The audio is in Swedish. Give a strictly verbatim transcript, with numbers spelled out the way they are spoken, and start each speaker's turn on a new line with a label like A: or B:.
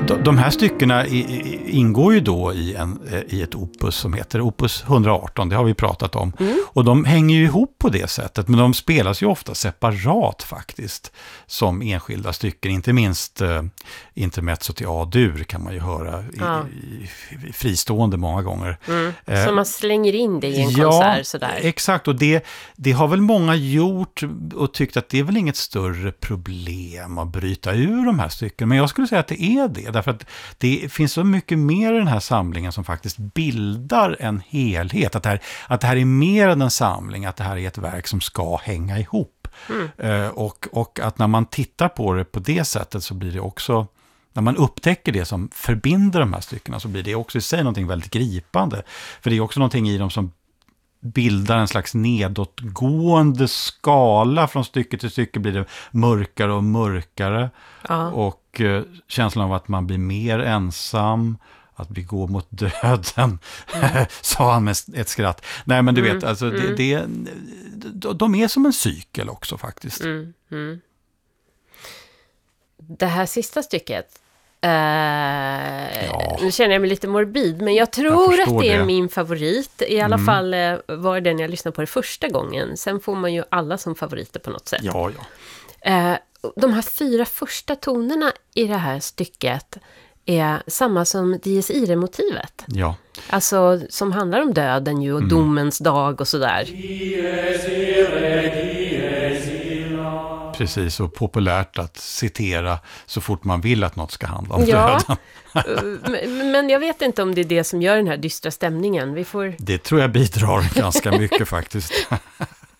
A: De, de här styckena i, i, ingår ju då i, en, i ett opus som heter Opus hundraarton, det har vi pratat om. Mm. Och de hänger ju ihop på det sättet, men de spelas ju ofta separat faktiskt, som enskilda stycken. Inte minst eh, intermezzo till A-dur kan man ju höra i, ja. i, i fristående många gånger.
B: Mm.
A: Eh,
B: så man slänger in det i en
A: ja,
B: konsert sådär.
A: Exakt, och det, det har väl många gjort och tyckt att det är väl inget större problem att bryta ur de här stycken. Men jag skulle säga att det är det. Därför att det finns så mycket mer i den här samlingen som faktiskt bildar en helhet. Att det här, att det här är mer än en samling, att det här är ett verk som ska hänga ihop. Mm. Uh, och, och att när man tittar på det på det sättet så blir det också, när man upptäcker det som förbinder de här styckena, så blir det också i sig någonting väldigt gripande. För det är också någonting i dem som bildar en slags nedåtgående skala. Från stycke till stycke blir det mörkare och mörkare. Ja. Och eh, känslan av att man blir mer ensam, att vi går mot döden, mm. sa han med ett skratt. Nej, men du mm. vet, alltså, mm. det, det, de är som en cykel också faktiskt.
B: Mm. Mm. Det här sista stycket, Uh, ja. Nu känner jag mig lite morbid, men jag tror jag att det är det. min favorit. I alla mm. fall uh, var den jag lyssnade på det första gången. Sen får man ju alla som favoriter på något sätt.
A: Ja, ja.
B: Uh, de här fyra första tonerna i det här stycket är samma som Dies Irae-motivet.
A: Ja.
B: Alltså som handlar om döden ju och mm. domens dag och sådär.
A: Dies irae, dies irae. Precis, och populärt att citera så fort man vill att något ska handla om
B: ja.
A: döden.
B: Men jag vet inte om det är det som gör den här dystra stämningen. Vi får...
A: Det tror jag bidrar ganska mycket faktiskt.